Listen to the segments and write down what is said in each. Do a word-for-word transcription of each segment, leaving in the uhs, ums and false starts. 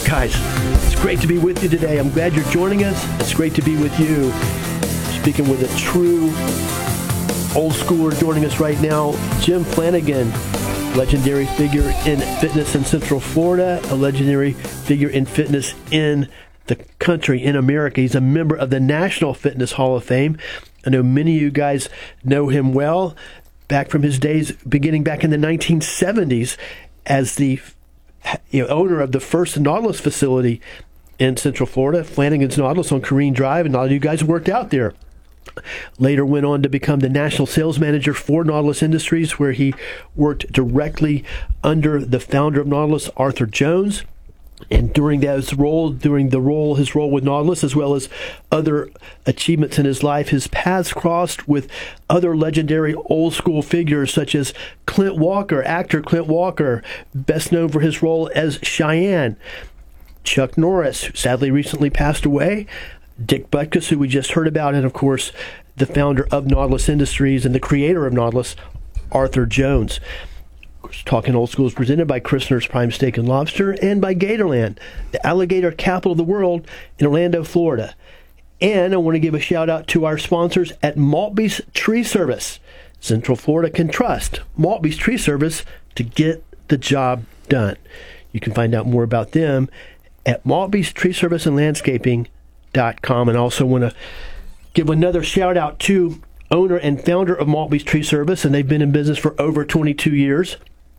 Guys, it's great to be with you today. I'm glad you're joining us. It's great to be with you. Speaking with a true old schooler joining us right now, Jim Flanagan, legendary figure in fitness in Central Florida, a legendary figure in fitness in the country, in America. He's a member of the National Fitness Hall of Fame. I know many of you guys know him well, back from his days beginning back in the nineteen seventies as the you know, owner of the first Nautilus facility in Central Florida, Flanagan's Nautilus on Careen Drive, and a lot of you guys worked out there. Later went on to become the national sales manager for Nautilus Industries, where he worked directly under the founder of Nautilus, Arthur Jones. And during that role, during the role, his role with Nautilus, as well as other achievements in his life, his paths crossed with other legendary old school figures such as Clint Walker, actor Clint Walker, best known for his role as Cheyenne, Chuck Norris, who sadly recently passed away, Dick Butkus, who we just heard about, and of course, the founder of Nautilus Industries and the creator of Nautilus, Arthur Jones. Talking Old School is presented by Christner's Prime Steak and Lobster and by Gatorland, the alligator capital of the world in Orlando, Florida. And I want to give a shout out to our sponsors at Maltby's Tree Service. Central Florida can trust Maltby's Tree Service to get the job done. You can find out more about them at Maltby's Tree Service and Landscaping dot com. And I also want to give another shout out to owner and founder of Maltby's Tree Service, and they've been in business for over twenty-two years.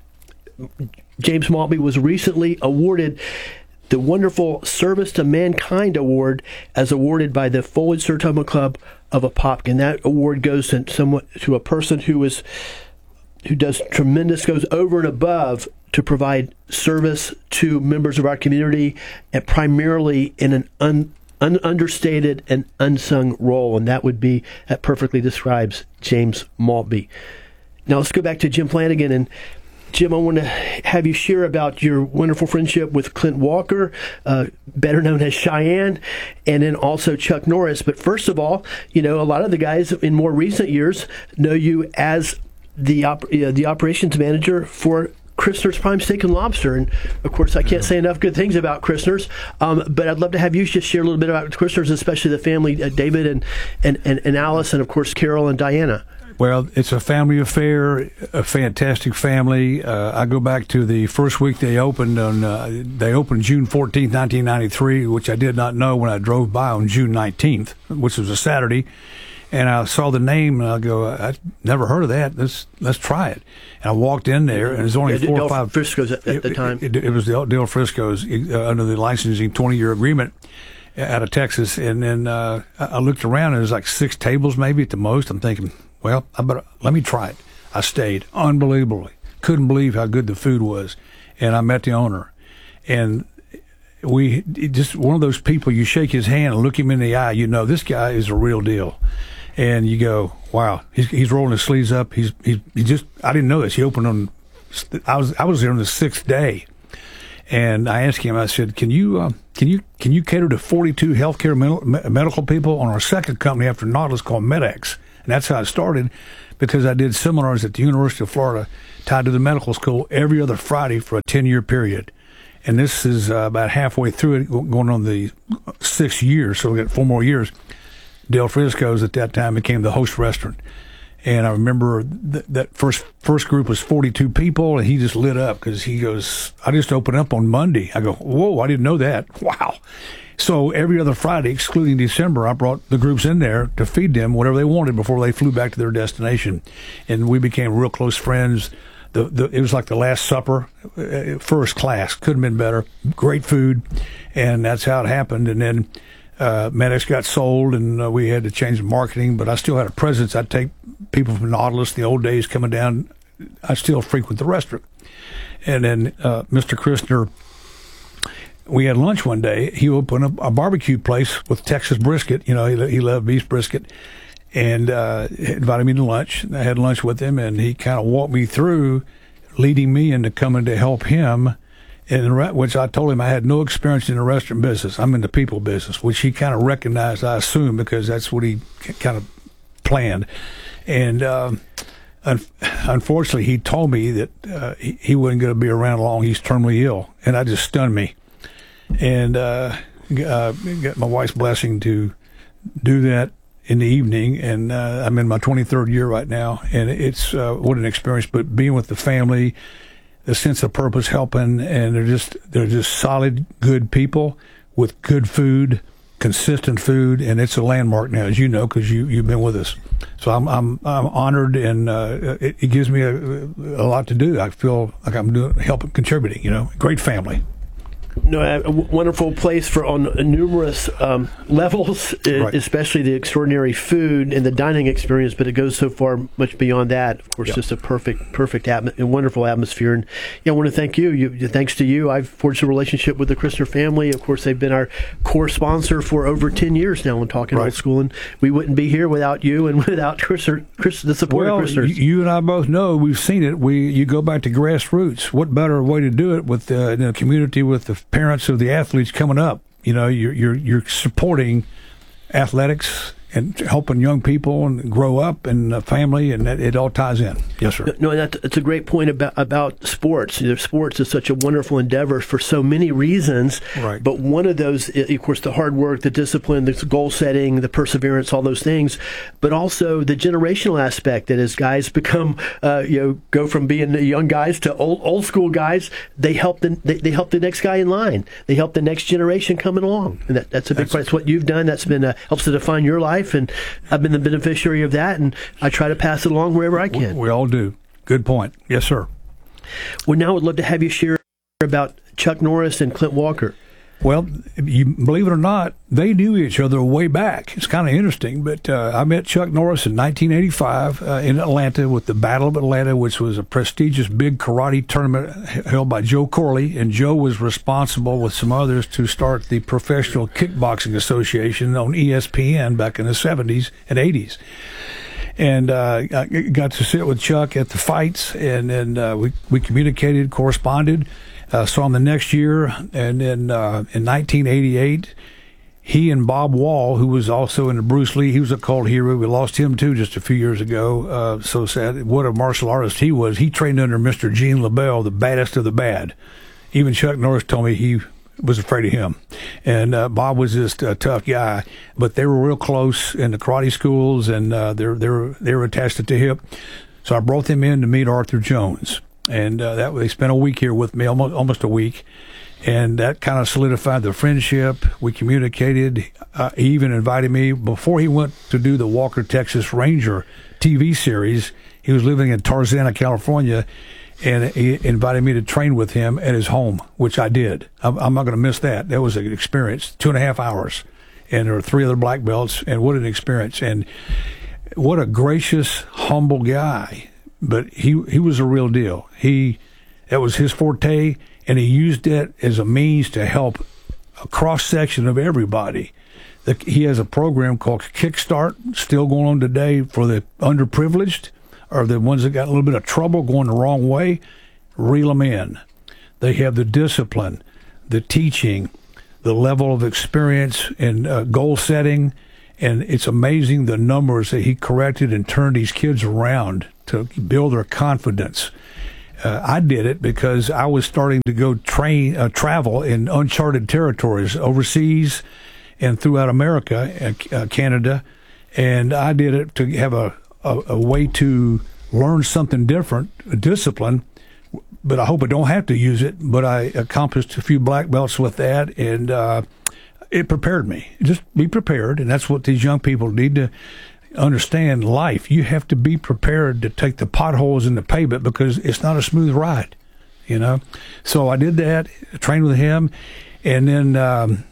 James Maltby was recently awarded the wonderful Service to Mankind Award, as awarded by the Foliage Sertoma Club of Apopka. That award goes to somewhat to a person who is who does tremendous, goes over and above to provide service to members of our community, and primarily in an un, un, understated and unsung role, and that would be that perfectly describes James Maltby. Now let's go back to Jim Flanagan. And Jim, I want to have you share about your wonderful friendship with Clint Walker, uh, better known as Cheyenne, and then also Chuck Norris. But first of all, you know, a lot of the guys in more recent years know you as the op- uh, the operations manager for Christner's Prime Steak and Lobster. And, of course, I can't say enough good things about Christner's, um, but I'd love to have you just share a little bit about Christner's, especially the family, uh, David and, and, and, and Alice, and, of course, Carol and Diana. Well, it's a family affair, a fantastic family. Uh, I go back to the first week they opened on. Uh, they opened June fourteenth, nineteen ninety-three, which I did not know when I drove by on June nineteenth, which was a Saturday. And I saw the name, and I go, I never heard of that. Let's let's try it. And I walked in there, and it was only yeah, four Del or five. Frisco's at, at the time. It, it, it was the Del Frisco's uh, under the licensing twenty-year agreement out of Texas. And then uh, I looked around, and there was like six tables maybe at the most. I'm thinking, well, I better, let me try it. I stayed. Unbelievably. Couldn't believe how good the food was. And I met the owner. And we, just one of those people, you shake his hand and look him in the eye, you know, this guy is a real deal. And you go, wow, he's, he's rolling his sleeves up. He's, he's, he just, I didn't know this. He opened on, I was, I was there on the sixth day. And I asked him, I said, can you, uh, can you, can you cater to forty-two healthcare med- medical people on our second company after Nautilus called MedX? And that's how it started, because I did seminars at the University of Florida tied to the medical school every other Friday for a ten-year period. And this is uh, about halfway through it, going on the sixth year, so we got four more years. Del Frisco's at that time became the host restaurant. And I remember th- that first first group was forty-two people, and he just lit up because he goes, I just opened up on Monday. I go, whoa, I didn't know that. Wow. So every other Friday, excluding December, I brought the groups in there to feed them whatever they wanted before they flew back to their destination. And we became real close friends. The, the, it was like the Last Supper, uh, first class. Couldn't have been better. Great food. And that's how it happened. And then uh, MedX got sold, and uh, we had to change the marketing. But I still had a presence. I'd take people from Nautilus, the old days coming down. I still frequent the restaurant. And then uh, Mister Christner, we had lunch one day. He opened up a barbecue place with Texas brisket. You know, he, he loved beef brisket. And uh, invited me to lunch. I had lunch with him, and he kind of walked me through, leading me into coming to help him, in re- which I told him I had no experience in the restaurant business. I'm in the people business, which he kind of recognized, I assume, because that's what he kind of planned. And uh, un- unfortunately, he told me that uh, he, he wasn't going to be around long. He's terminally ill, and that just stunned me. and uh, uh, got my wife's blessing to do that in the evening, and uh, I'm in my twenty-third year right now, and it's uh, what an experience. But being with the family, the sense of purpose, helping, and they're just they're just solid, good people with good food, consistent food, and it's a landmark now, as you know, because you you've been with us. So I'm I'm I'm honored, and uh, it, it gives me a, a lot to do. I feel like I'm doing helping, contributing. You know, great family. No, a wonderful place for on numerous um, levels, Right. especially the extraordinary food and the dining experience. But it goes so far much beyond that. Of course, Yep. just a perfect, perfect, atmo- and wonderful atmosphere. And yeah, I want to thank you. you. Thanks to you, I've forged a relationship with the Christner family. Of course, they've been our core sponsor for over ten years now. On Talking Right. Old School, and we wouldn't be here without you and without Christner, Chris, the support Well, of Christners. you, you and I both know, we've seen it. We you go back to grassroots. What better way to do it with the, in the community, with the parents of the athletes coming up? You know, you're you're you're supporting athletics and helping young people and grow up and a family, and that, it all ties in. Yes, sir. No, that, that's a great point about about sports. You know, sports is such a wonderful endeavor for so many reasons. Right. But one of those, i- of course, the hard work, the discipline, the goal setting, the perseverance, all those things. But also the generational aspect that as guys become, uh, you know, go from being young guys to old old school guys, they help the they, they help the next guy in line. They help the next generation coming along, and that, that's a big That's- part. It's what you've done. That's been uh, helps to define your life. And I've been the beneficiary of that, and I try to pass it along wherever I can. We all do. Good point. Yes, sir. Well, now I'd love to have you share about Chuck Norris and Clint Walker. Well, you believe it or not, they knew each other way back. It's kind of interesting, but uh, I met Chuck Norris in nineteen eighty-five uh, in Atlanta with the Battle of Atlanta, which was a prestigious big karate tournament held by Joe Corley, and Joe was responsible with some others to start the Professional Kickboxing Association on E S P N back in the seventies and eighties. And uh, I got to sit with Chuck at the fights, and then uh, we, we communicated, corresponded. Uh, saw him the next year, and then uh, in nineteen eighty-eight, he and Bob Wall, who was also in the Bruce Lee, he was a cult hero. We lost him too just a few years ago. Uh, so sad. What a martial artist he was. He trained under Mister Gene LaBelle, the baddest of the bad. Even Chuck Norris told me he was afraid of him. And uh, Bob was just a tough guy, but they were real close in the karate schools, and uh, they're they're they were attached at the hip. So I brought them in to meet Arthur Jones. And uh, that they spent a week here with me, almost almost a week, and that kind of solidified the friendship. We communicated. Uh, he even invited me before he went to do the Walker Texas Ranger T V series. He was living in Tarzana, California, and he invited me to train with him at his home, which I did. I'm, I'm not going to miss that. That was an experience, two and a half hours, and there were three other black belts, and what an experience! And what a gracious, humble guy. But he he was a real deal. He that was his forte, and he used it as a means to help a cross section of everybody. The, he has a program called Kickstart, still going on today, for the underprivileged or the ones that got a little bit of trouble going the wrong way. Reel them in. They have the discipline, the teaching, the level of experience and uh, goal setting. And it's amazing the numbers that he corrected and turned these kids around to build their confidence. Uh, I did it because I was starting to go train, uh, travel in uncharted territories overseas and throughout America and uh, Canada. And I did it to have a, a, a way to learn something different, a discipline. But I hope I don't have to use it. But I accomplished a few black belts with that, and uh, it prepared me. Just be prepared, and that's what these young people need to understand. Life, you have to be prepared to take the potholes in the pavement because it's not a smooth ride, you know. So I did that, trained with him, and then um,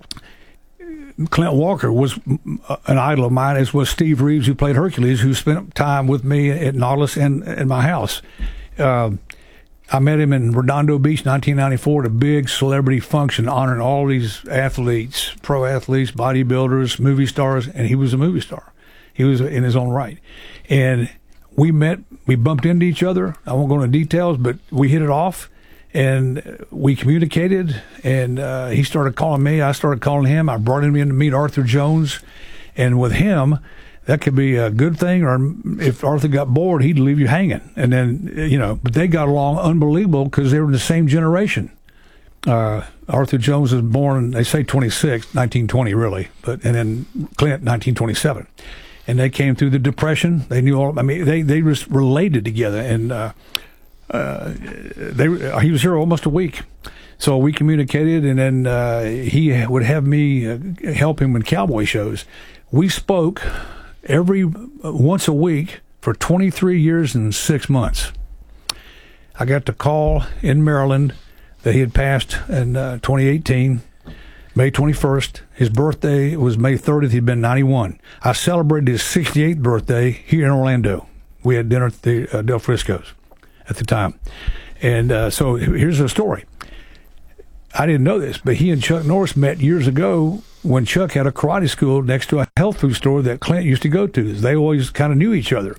Clint Walker was an idol of mine, as was Steve Reeves, who played Hercules, who spent time with me at Nautilus and at my house. Uh, I met him in Redondo Beach, nineteen ninety-four, at a big celebrity function honoring all these athletes, pro athletes, bodybuilders, movie stars, and he was a movie star. He was in his own right. And we met, we bumped into each other. I won't go into details, but we hit it off, and we communicated, and uh, he started calling me. I started calling him. I brought him in to meet Arthur Jones, and with him, that could be a good thing, or if Arthur got bored, he'd leave you hanging. And then, you know, but they got along unbelievable because they were in the same generation. Uh, Arthur Jones was born, they say twenty-six, nineteen twenty really, but and then Clint, nineteen twenty-seven. And they came through the Depression. They knew all, I mean, they, they was related together. And uh, uh, they he was here almost a week. So we communicated, and then uh, he would have me uh, help him in cowboy shows. We spoke every uh, once a week for twenty-three years and six months. I got the call in Maryland that he had passed in uh, twenty eighteen, May twenty-first. His birthday was May thirtieth. He'd been ninety-one. I celebrated his sixty-eighth birthday here in Orlando. We had dinner at the uh, Del Frisco's at the time. And uh, so here's the story. I didn't know this, but he and Chuck Norris met years ago when Chuck had a karate school next to a health food store that Clint used to go to. They always kind of knew each other.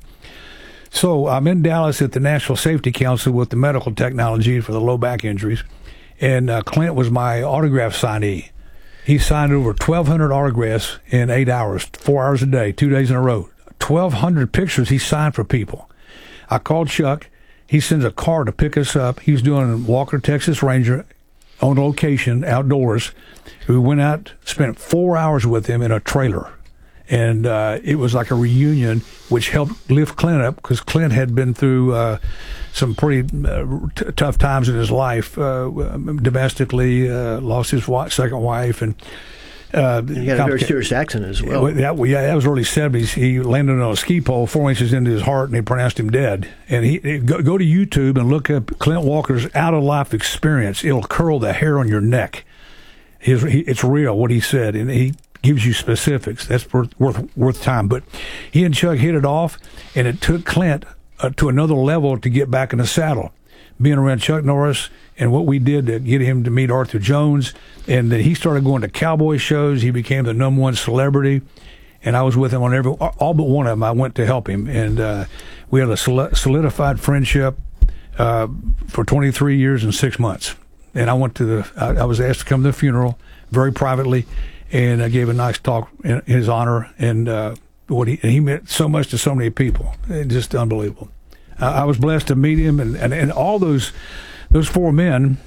So I'm in Dallas at the National Safety Council with the medical technology for the low back injuries, and uh, Clint was my autograph signee. He signed over twelve hundred autographs in eight hours, four hours a day, two days in a row. twelve hundred pictures he signed for people. I called Chuck. He sends a car to pick us up. He was doing Walker, Texas Ranger on location, outdoors. We went out, spent four hours with him in a trailer. And uh, it was like a reunion, which helped lift Clint up, because Clint had been through uh, some pretty uh, t- tough times in his life, uh, domestically, uh, lost his wife, second wife, and uh, and he had a very serious accident as well. Yeah, well, yeah, that was early seventies. He landed on a ski pole four inches into his heart, and they pronounced him dead. And he go, go to YouTube and look up Clint Walker's out-of-life experience. It'll curl the hair on your neck. His, he, it's real, what he said, and he gives you specifics. That's worth, worth worth time. But he and Chuck hit it off, and it took Clint uh, to another level to get back in the saddle. Being around Chuck Norris and what we did to get him to meet Arthur Jones, and then he started going to cowboy shows. He became the number one celebrity, and I was with him on every, all but one of them. I went to help him, and uh, we had a solidified friendship uh, for twenty-three years and six months. And I went to the, I, I was asked to come to the funeral very privately, and I gave a nice talk in his honor, and uh, what he and he meant so much to so many people. It's just unbelievable. Uh, I was blessed to meet him, and, and, and all those those four men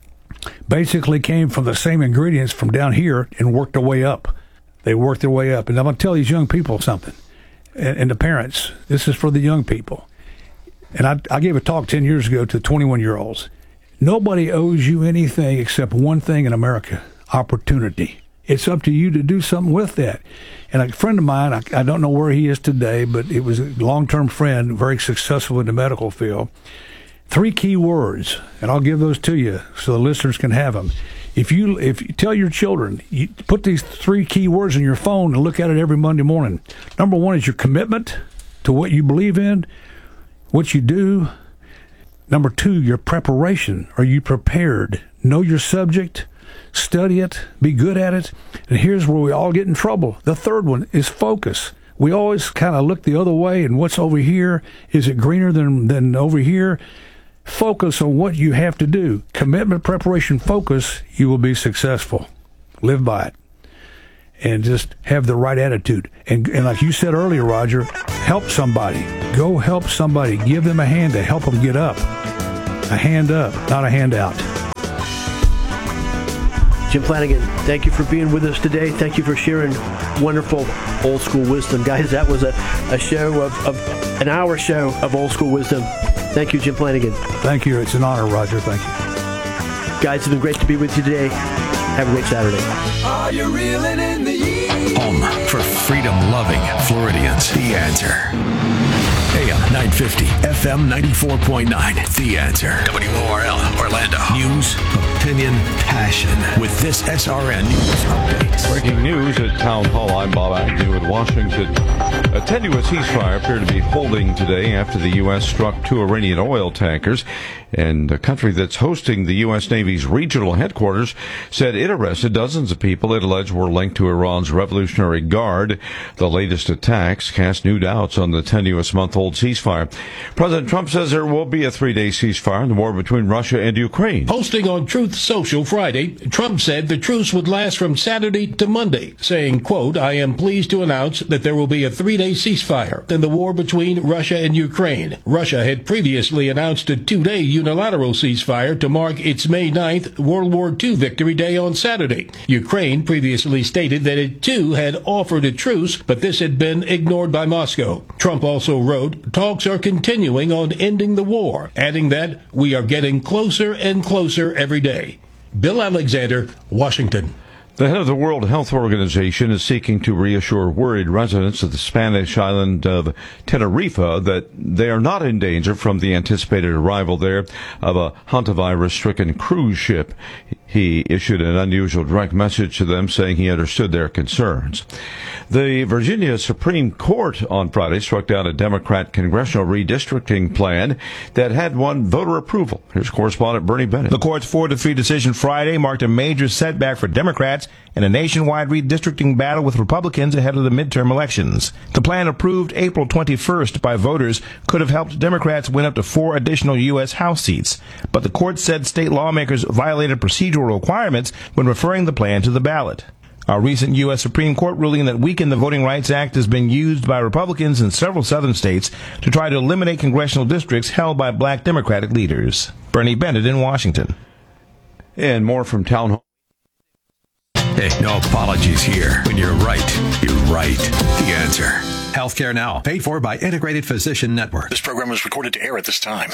basically came from the same ingredients from down here and worked their way up. They worked their way up. And I'm going to tell these young people something, and, and the parents, this is for the young people. And I, I gave a talk ten years ago to twenty-one-year-olds. Nobody owes you anything except one thing in America: opportunity. It's up to you to do something with that. And a friend of mine, I, I don't know where he is today, but it was a long-term friend, very successful in the medical field. Three key words, and I'll give those to you so the listeners can have them. If you if you tell your children, you put these three key words in your phone and look at it every Monday morning. Number one is your commitment to what you believe in, what you do. Number two, your preparation. Are you prepared? Know your subject. Study it, be good at it. And here's where we all get in trouble. The third one is focus. We always kind of look the other way, and what's over here, is it greener than, than over here? Focus on what you have to do. Commitment, preparation, focus, you will be successful. Live by it. And just have the right attitude. And, and like you said earlier, Roger, help somebody. Go help somebody. Give them a hand to help them get up. A hand up, not a handout. Jim Flanagan, thank you for being with us today. Thank you for sharing wonderful old school wisdom. Guys, that was a, a show of, of an hour show of old school wisdom. Thank you, Jim Flanagan. Thank you. It's an honor, Roger. Thank you. Guys, it's been great to be with you today. Have a great Saturday. Are you reeling in the yeast? Home for freedom-loving Floridians. The Answer. A M nine fifty, F M ninety-four point nine. The Answer. W O R L, Orlando. News, opinion, passion. With this S R N News Update. Breaking news at Town Hall. I'm Bob Agnew in Washington. A tenuous ceasefire appeared to be holding today after the U S struck two Iranian oil tankers. And a country that's hosting the U S Navy's regional headquarters said it arrested dozens of people it alleged were linked to Iran's Revolutionary Guard. The latest attacks cast new doubts on the tenuous-month-old ceasefire. President Trump says there will be a three-day ceasefire in the war between Russia and Ukraine. Posting on Truth Truth Social Friday, Trump said the truce would last from Saturday to Monday, saying, quote, I am pleased to announce that there will be a three-day ceasefire in the war between Russia and Ukraine. Russia had previously announced a two-day unilateral ceasefire to mark its May ninth World War Two Victory Day on Saturday. Ukraine previously stated that it too had offered a truce, but this had been ignored by Moscow. Trump also wrote, talks are continuing on ending the war, adding that we are getting closer and closer every day. Bill Alexander, Washington. The head of the World Health Organization is seeking to reassure worried residents of the Spanish island of Tenerife that they are not in danger from the anticipated arrival there of a hantavirus-stricken cruise ship. He issued an unusual direct message to them saying he understood their concerns. The Virginia Supreme Court on Friday struck down a Democrat congressional redistricting plan that had won voter approval. Here's correspondent Bernie Bennett. The court's four to three decision Friday marked a major setback for Democrats in a nationwide redistricting battle with Republicans ahead of the midterm elections. The plan, approved April twenty-first by voters, could have helped Democrats win up to four additional U S House seats. But the court said state lawmakers violated procedural requirements when referring the plan to the ballot. A recent U S Supreme Court ruling that weakened the Voting Rights Act has been used by Republicans in several southern states to try to eliminate congressional districts held by black Democratic leaders. Bernie Bennett in Washington. And more from Town Hall. Hey, no apologies here. When you're right, you're right. The Answer. Healthcare Now, paid for by Integrated Physician Network. This program was recorded to air at this time.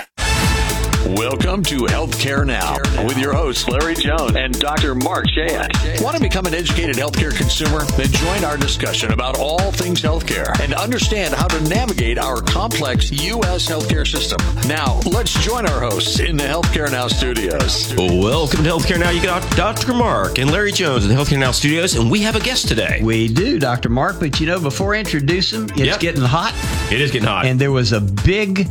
Welcome to Healthcare Now with your hosts, Larry Jones and Doctor Mark Shayat. Want to become an educated healthcare consumer? Then join our discussion about all things healthcare and understand how to navigate our complex U S healthcare system. Now, let's join our hosts in the Healthcare Now studios. Welcome to Healthcare Now. You got Doctor Mark and Larry Jones in the Healthcare Now studios, and we have a guest today. We do, Doctor Mark, but you know, before I introduce him, it's Yep. getting hot. It is getting hot. And there was a big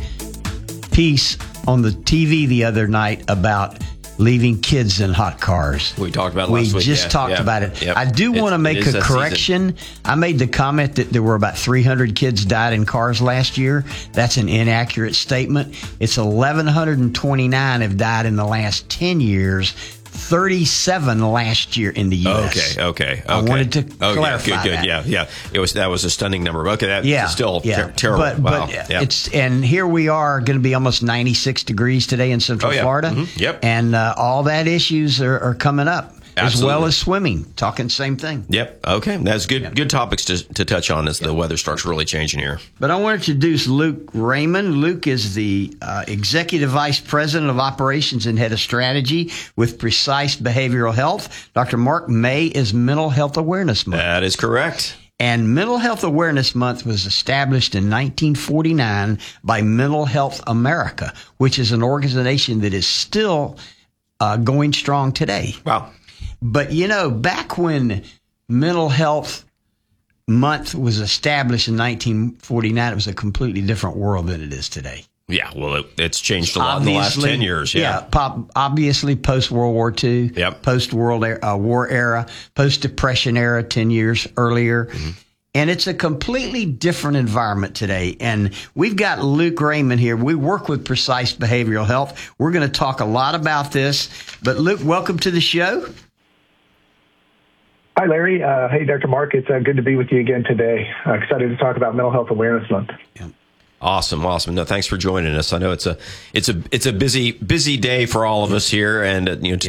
piece on the T V the other night about leaving kids in hot cars. We talked about it we last week. just yeah, talked yeah, about it. Yep. I do It- want to make it is a that correction. I made the comment that there were about three hundred kids died in cars last year. That's an inaccurate statement. It's eleven twenty-nine have died in the last ten years. thirty-seven last year in the U S. Okay, okay, okay. I wanted to oh, clarify yeah, good, good, that. yeah, yeah. It was that was a stunning number. Okay, that's Yeah, still yeah. ter- terrible. But, wow. but yeah. it's and here we are going to be almost ninety-six degrees today in Central Oh, yeah. Florida. Mhm. Yep. And uh, all that issues are, are coming up, as Absolutely. well as swimming. Talking same thing. Yep. Okay, that's good. Good topics to to touch on as the weather starts really changing here. But I want to introduce Luke Raymond. Luke is the uh, Executive Vice President of Operations and Head of Strategy with Precise Behavioral Health. Doctor Mark, May is Mental Health Awareness Month. That is correct. And Mental Health Awareness Month was established in nineteen forty-nine by Mental Health America, which is an organization that is still uh, going strong today. Wow. But, you know, back when Mental Health Month was established in nineteen forty-nine, it was a completely different world than it is today. Yeah. Well, it, it's changed a lot in the last ten years. Yeah. Yeah. Pop, obviously, post World War Two. Yep. Post World uh, War era. Post Depression era. Ten years earlier. Mm-hmm. And it's a completely different environment today. And we've got Luke Raymond here. We work with Precise Behavioral Health. We're going to talk a lot about this. But Luke, welcome to the show. Hi, Larry. Uh, hey, Doctor Mark. It's uh, good to be with you again today. Uh, excited to talk about Mental Health Awareness Month. Yeah. Awesome, awesome. No, thanks for joining us. I know it's a it's a it's a busy busy day for all of us here, and uh, you know to